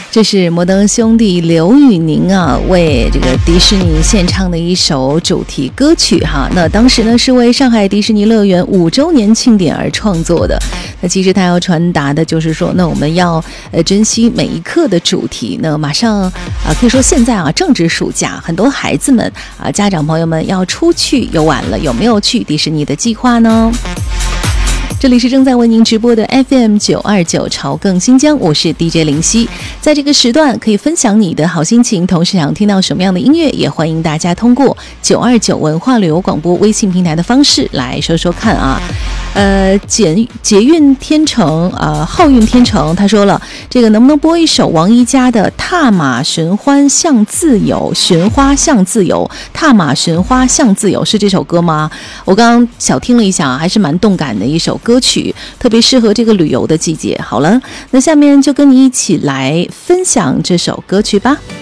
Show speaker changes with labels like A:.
A: 这是摩登兄弟刘宇宁啊为这个迪士尼献唱的一首主题歌曲哈。那当时呢是为上海迪士尼乐园5周年庆典而创作的。那其实他要传达的就是说，那我们要珍惜每一刻的主题。那马上可以说现在啊正值暑假，很多孩子们家长朋友们要出去游玩了，有没有去迪士尼的计划呢？这里是正在为您直播的 FM929 潮更新疆，我是 DJ 林夕。在这个时段可以分享你的好心情，同时想听到什么样的音乐，也欢迎大家通过929文化旅游广播微信平台的方式来说说看啊。捷运天成浩运天成他说了，这个能不能播一首王一佳的踏马寻欢向自由，寻花向自由，踏马寻花向自由，是这首歌吗？我刚刚小听了一下还是蛮动感的一首歌曲，特别适合这个旅游的季节。好了，那下面就跟你一起来分享这首歌曲吧。